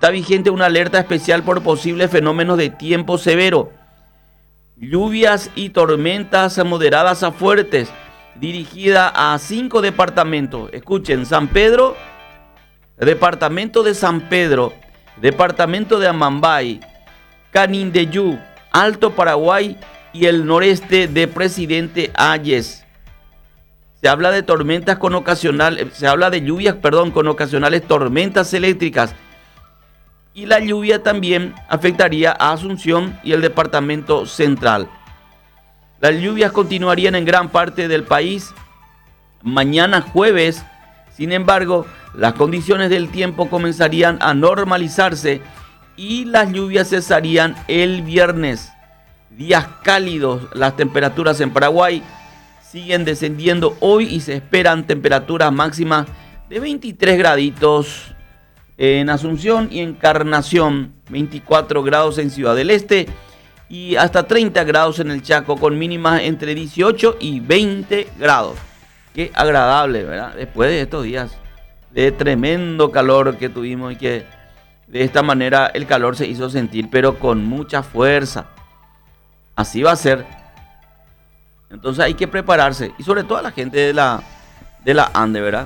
Está vigente una alerta especial por posibles fenómenos de tiempo severo. Lluvias y tormentas moderadas a fuertes, dirigida a 5 departamentos. Escuchen: San Pedro, departamento de San Pedro, departamento de Amambay, Canindeyú, Alto Paraguay y el noreste de Presidente Hayes. Se habla de tormentas con se habla de lluvias, con ocasionales tormentas eléctricas. Y la lluvia también afectaría a Asunción y el departamento central. Las lluvias continuarían en gran parte del país mañana jueves. Sin embargo, las condiciones del tiempo comenzarían a normalizarse y las lluvias cesarían el viernes. Días cálidos, las temperaturas en Paraguay siguen descendiendo hoy y se esperan temperaturas máximas de 23 graditos en Asunción y Encarnación, 24 grados en Ciudad del Este y hasta 30 grados en el Chaco, con mínimas entre 18 y 20 grados. Qué agradable, ¿verdad? Después de estos días de tremendo calor que tuvimos y que de esta manera el calor se hizo sentir, pero con mucha fuerza. Así va a ser. Entonces hay que prepararse, y sobre todo a la gente de la ANDE, ¿verdad?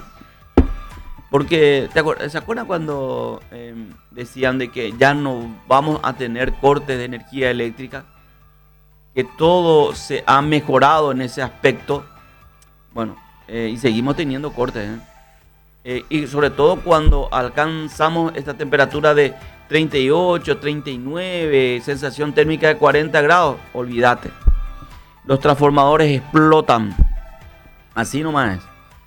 Porque, ¿se acuerdan cuando decían de que ya no vamos a tener cortes de energía eléctrica? Que todo se ha mejorado en ese aspecto. Bueno, y seguimos teniendo cortes, y sobre todo cuando alcanzamos esta temperatura de 38, 39, sensación térmica de 40 grados, olvídate. Los transformadores explotan. Así nomás es.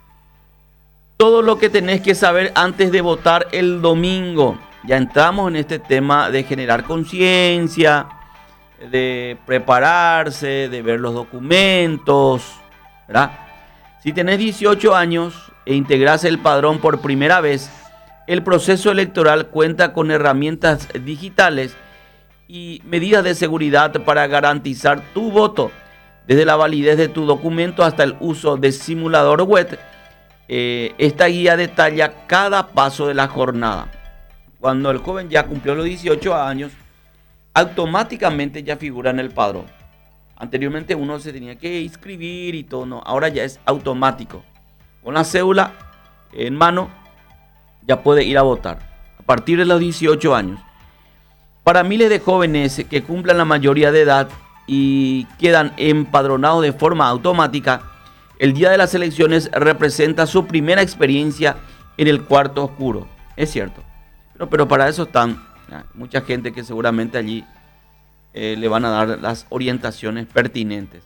Todo lo que tenés que saber antes de votar el domingo. Ya entramos en este tema de generar conciencia, de prepararse, de ver los documentos, ¿verdad? Si tenés 18 años e integrás el padrón por primera vez, el proceso electoral cuenta con herramientas digitales y medidas de seguridad para garantizar tu voto, desde la validez de tu documento hasta el uso de simulador web. Esta guía detalla cada paso de la jornada. Cuando el joven ya cumplió los 18 años, automáticamente ya figura en el padrón. Anteriormente uno se tenía que inscribir y todo, no, ahora ya es automático. Con la cédula en mano ya puede ir a votar a partir de los 18 años. Para miles de jóvenes que cumplan la mayoría de edad y quedan empadronados de forma automática, el día de las elecciones representa su primera experiencia en el cuarto oscuro. Es cierto. Pero para eso están mucha gente que seguramente allí le van a dar las orientaciones pertinentes.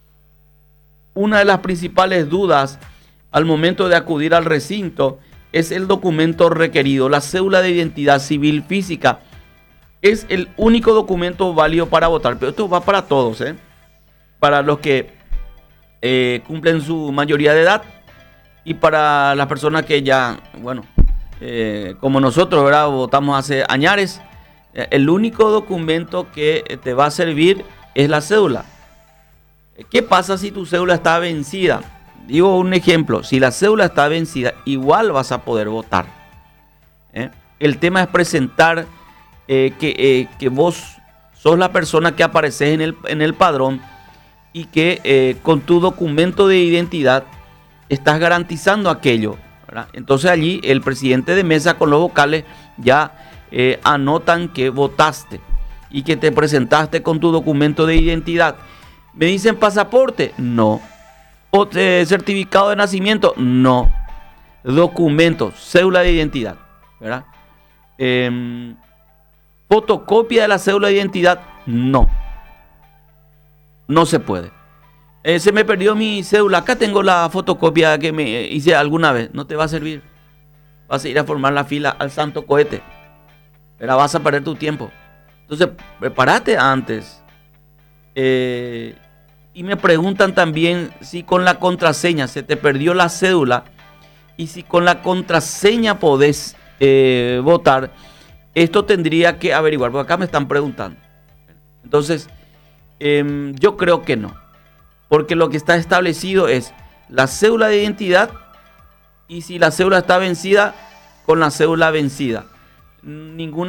Una de las principales dudas al momento de acudir al recinto es el documento requerido. La cédula de identidad civil física es el único documento válido para votar. Pero esto va para todos, para los que cumplen su mayoría de edad y para las personas que ya, bueno, como nosotros, ¿verdad? Votamos hace añares. El único documento que te va a servir es la cédula. ¿Qué pasa si tu cédula está vencida? Digo un ejemplo, si la cédula está vencida, igual vas a poder votar. El tema es presentar que vos sos la persona que apareces en el padrón y que con tu documento de identidad estás garantizando aquello, ¿verdad? Entonces allí el presidente de mesa con los vocales ya anotan que votaste y que te presentaste con tu documento de identidad. ¿Me dicen pasaporte? No. ¿O certificado de nacimiento? No. Documento, cédula de identidad, ¿verdad? ¿Fotocopia de la cédula de identidad? No. No se puede. Se me perdió mi cédula. Acá tengo la fotocopia que me hice alguna vez. No te va a servir. Vas a ir a formar la fila al santo cohete. Pero vas a perder tu tiempo. Entonces, prepárate antes. Y me preguntan también si con la contraseña se te perdió la cédula y si con la contraseña podés votar. Esto tendría que averiguar, porque acá me están preguntando. Entonces, yo creo que no. Porque lo que está establecido es la cédula de identidad y si la cédula está vencida, con la cédula vencida. Ninguna